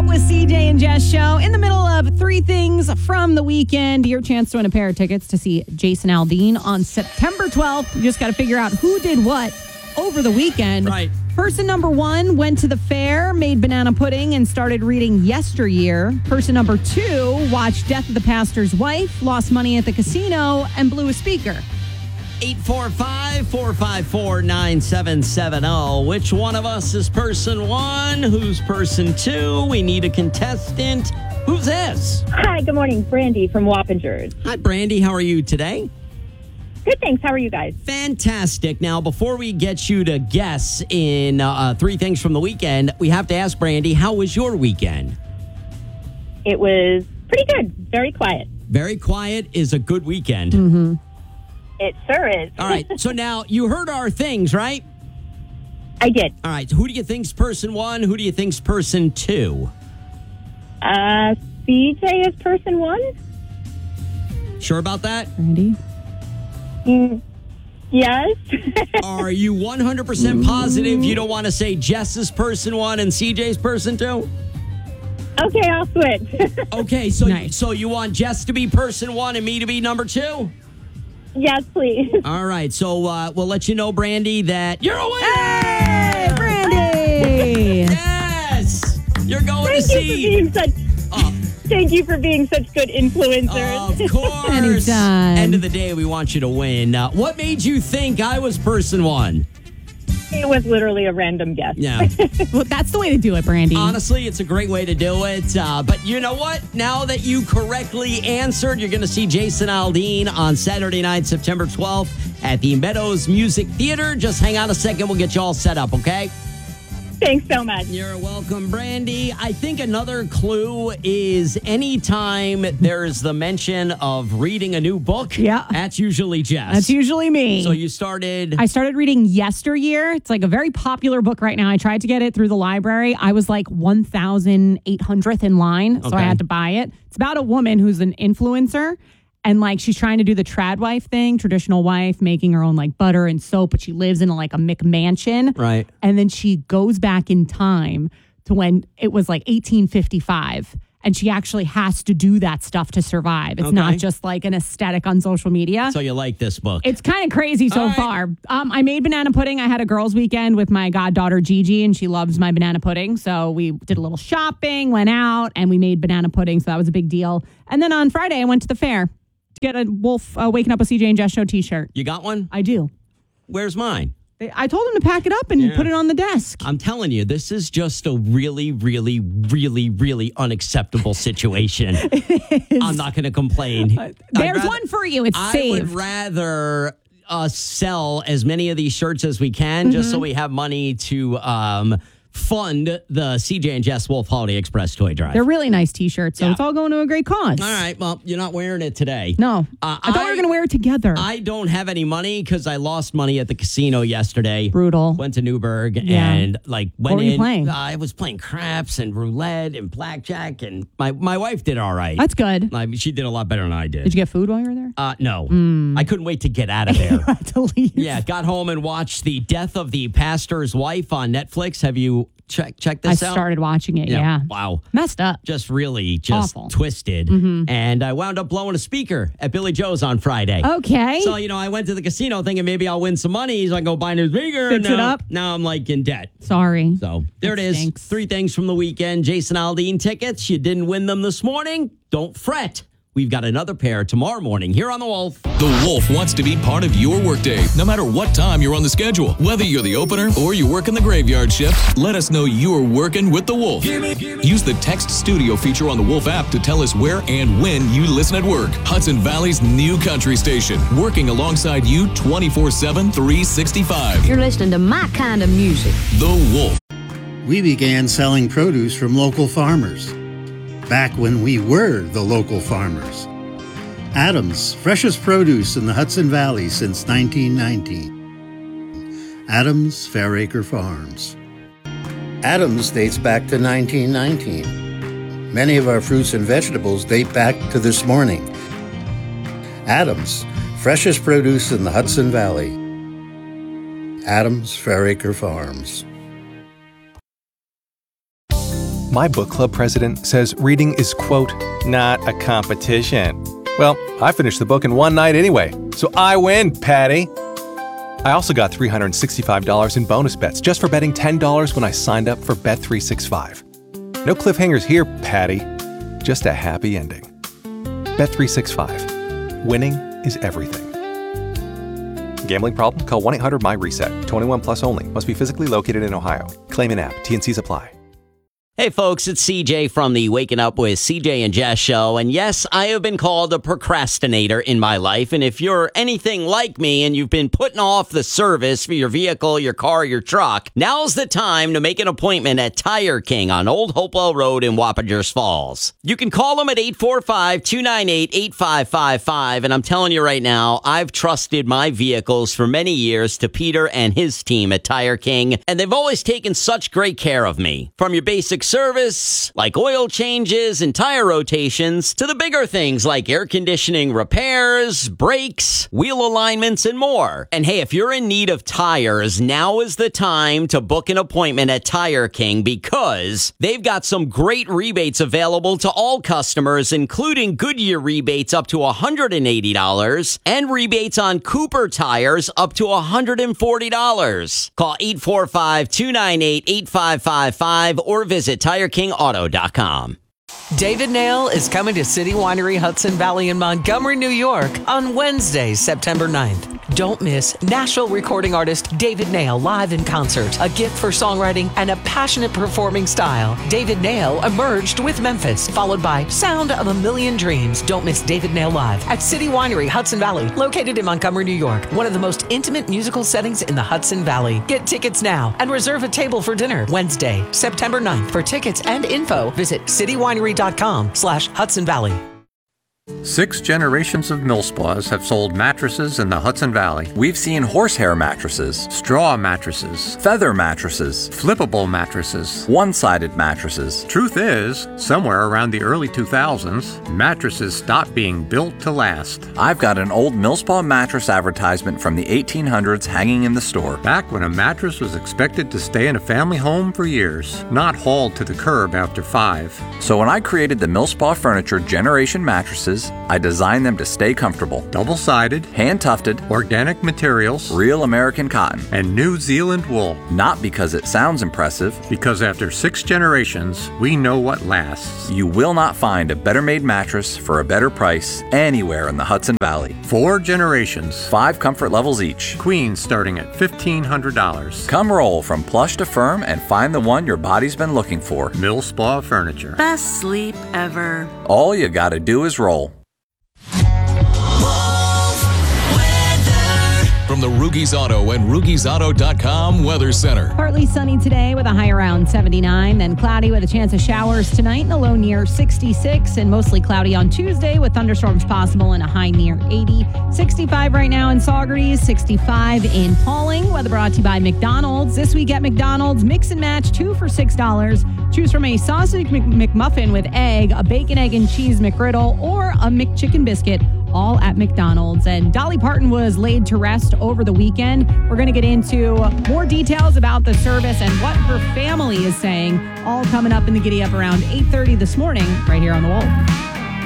with CJ and Jess show. In the middle of three things from the weekend. Your chance to win a pair of tickets to see Jason Aldean on September 12th. You just got to figure out who did what over the weekend. Right. Person number one went to the fair, made banana pudding, and started reading Yesteryear. Person number two watched Death of the Pastor's Wife, lost money at the casino, and blew a speaker. 845-454-9770. Which one of us is person one? Who's person two? We need a contestant. Who's this? Hi, good morning. Brandy from Wappingers. Hi, Brandy. How are you today? Good, thanks. How are you guys? Fantastic. Now, before we get you to guess in three things from the weekend, we have to ask Brandy, how was your weekend? It was pretty good. Very quiet. Very quiet is a good weekend. Mm-hmm. It sure is. All right. So now you heard our things, right? I did. All right. Who do you think's person one? Who do you think's person two? CJ is person one? Sure about that? Brandy? Yes. Are you 100% positive you don't want to say Jess is person one and CJ's person two? Okay, I'll switch. Okay, so Nice. so you want Jess to be person one and me to be number two? Yes, please. All right, so we'll let you know, Brandy, that you're a winner! Hey, Brandy! Yes! You're going to see... Thank you for being such good influencers. Of course. Anytime. End of the day, we want you to win. What made you think I was person one? It was literally a random guess. Yeah. Well, that's the way to do it, Brandy. Honestly, it's a great way to do it. But you know what? Now that you correctly answered, you're going to see Jason Aldean on Saturday night, September 12th at the Meadows Music Theater. Just hang on a second. We'll get you all set up, okay? Thanks so much. You're welcome, Brandy. I think another clue is anytime there's the mention of reading a new book, Yeah. that's usually Jess. That's usually me. So you started... I started reading Yesteryear. It's like a very popular book right now. I tried to get it through the library. I was like 1,800th in line, so I Okay. had to buy it. It's about a woman who's an influencer, and like she's trying to do the trad wife thing, traditional wife, making her own like butter and soap, but she lives in like a McMansion. Right. And then she goes back in time to when it was like 1855. And she actually has to do that stuff to survive. It's Okay. not just like an aesthetic on social media. So you like this book. It's kind of crazy so All right. far. I made banana pudding. I had a girls' weekend with my goddaughter Gigi, and she loves my banana pudding. So we did a little shopping, went out, and we made banana pudding. So that was a big deal. And then on Friday, I went to the fair to get a Wolf Waking Up with CJ and Jess Show t-shirt. You got one? I do. Where's mine? I told him to pack it up and put it on the desk. I'm telling you, this is just a really, really, really, really unacceptable situation. I'm not going to complain. There's one for you. It's I saved. would rather sell as many of these shirts as we can just so we have money to fund the CJ and Jess Wolf Holiday Express toy drive. They're really nice t-shirts, so Yeah. it's all going to a great cause. All right. Well, you're not wearing it today. No. I thought we were going to wear it together. I don't have any money because I lost money at the casino yesterday. Brutal. Went to Newburgh Yeah. and went were you playing? I was playing craps and roulette and blackjack, and my wife did all right. That's good. She did a lot better than I did. Did you get food while you were there? No. I couldn't wait to get out of there. I had to leave. Yeah, got home and watched The Death of the Pastor's Wife on Netflix. Have you checked this out? I started watching it, yeah. Wow. Messed up. Just really Awful. twisted. And I wound up blowing a speaker at Billy Joe's on Friday. Okay. So, I went to the casino thinking maybe I'll win some money so I can go buy a new speaker. Fix it up. Now I'm like in debt. Sorry. So there That it is. stinks. Three things from the weekend. Jason Aldean tickets. You didn't win them this morning. Don't fret. We've got another pair tomorrow morning here on The Wolf. The Wolf wants to be part of your workday, no matter what time you're on the schedule. Whether you're the opener or you work in the graveyard shift, let us know you're working with The Wolf. Use the Text Studio feature on the Wolf app to tell us where and when you listen at work. Hudson Valley's new country station, working alongside you 24/7, 365. You're listening to my kind of music. The Wolf. We began selling produce from local farmers, back when we were the local farmers. Adams, freshest produce in the Hudson Valley since 1919. Adams Fairacre Farms. Adams dates back to 1919. Many of our fruits and vegetables date back to this morning. Adams, freshest produce in the Hudson Valley. Adams Fairacre Farms. My book club president says reading is, quote, not a competition. Well, I finished the book in one night anyway, so I win, Patty. I also got $365 in bonus bets just for betting $10 when I signed up for Bet365. No cliffhangers here, Patty. Just a happy ending. Bet365. Winning is everything. Gambling problem? Call 1-800-MY-RESET. 21 plus only. Must be physically located in Ohio. Claim in app. T&Cs apply. Hey folks, it's CJ from the Waking Up with CJ and Jess show. And yes, I have been called a procrastinator in my life. And if you're anything like me and you've been putting off the service for your vehicle, your car, your truck, now's the time to make an appointment at Tire King on Old Hopewell Road in Wappingers Falls. You can call them at 845-298-8555. And I'm telling you right now, I've trusted my vehicles for many years to Peter and his team at Tire King. And they've always taken such great care of me. From your basic service, like oil changes and tire rotations, to the bigger things like air conditioning repairs, brakes, wheel alignments, and more. And hey, if you're in need of tires, now is the time to book an appointment at Tire King because they've got some great rebates available to all customers, including Goodyear rebates up to $180 and rebates on Cooper tires up to $140. Call 845-298-8555 or visit TireKingAuto.com. David Nail is coming to City Winery Hudson Valley in Montgomery, New York on Wednesday, September 9th. Don't miss Nashville recording artist David Nail live in concert, a gift for songwriting and a passionate performing style. David Nail emerged with Memphis, followed by Sound of a Million Dreams. Don't miss David Nail live at City Winery Hudson Valley, located in Montgomery, New York, one of the most intimate musical settings in the Hudson Valley. Get tickets now and reserve a table for dinner Wednesday, September 9th. For tickets and info, visit citywinery.com/Hudson Valley. 6 generations of Millspaws have sold mattresses in the Hudson Valley. We've seen horsehair mattresses, straw mattresses, feather mattresses, flippable mattresses, one-sided mattresses. Truth is, somewhere around the early 2000s, mattresses stopped being built to last. I've got an old Millspaw mattress advertisement from the 1800s hanging in the store. Back when a mattress was expected to stay in a family home for years, not hauled to the curb after 5. So when I created the Millspaw Furniture Generation mattresses, I designed them to stay comfortable. Double-sided, hand-tufted, organic materials, real American cotton, and New Zealand wool. Not because it sounds impressive. Because after 6 generations, we know what lasts. You will not find a better-made mattress for a better price anywhere in the Hudson Valley. 4 generations. 5 comfort levels each. Queen starting at $1,500. Come roll from plush to firm and find the one your body's been looking for. Millspaw Furniture. Best sleep ever. All you gotta do is roll. From the Rugies Auto and RugiesAuto.com Weather Center. Partly sunny today with a high around 79, then cloudy with a chance of showers tonight and a low near 66, and mostly cloudy on Tuesday with thunderstorms possible and a high near 80. 65 right now in Saugerties, 65 in Pauling. Weather brought to you by McDonald's. This week at McDonald's, mix and match 2 for $6. Choose from a sausage McMuffin with egg, a bacon, egg, and cheese McGriddle, or a McChicken biscuit, all at McDonald's. And Dolly Parton was laid to rest over the weekend. We're going to get into more details about the service and what her family is saying, all coming up in the Giddy Up around 8:30 this morning, right here on The Wolf.